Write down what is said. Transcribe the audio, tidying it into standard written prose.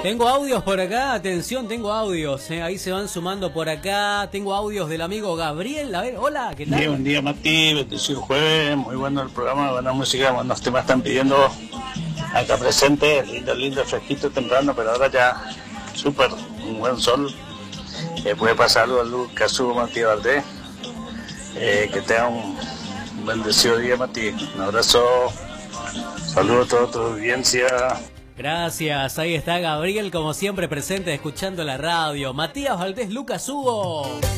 Tengo audios por acá, atención, tengo audios, ahí se van sumando por acá. Tengo audios del amigo Gabriel. A ver, hola, ¿qué tal? Buen día, Mati, bendecido jueves, muy bueno el programa, buena música, buenos temas están pidiendo acá presente, lindo, fresquito, temprano, pero ahora ya súper, un buen sol. Puede pasar algo a Lucas Hugo, Mati Valdés, que tenga un bendecido día, Mati, un abrazo, saludos a toda tu audiencia. Gracias, ahí está Gabriel, como siempre presente, escuchando la radio. Matías Valdés, Lucas Hugo.